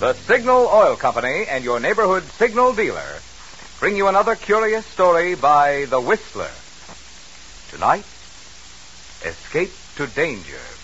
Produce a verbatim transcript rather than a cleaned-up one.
The Signal Oil Company and your neighborhood signal dealer bring you another curious story by The Whistler. Tonight, Escape to Danger.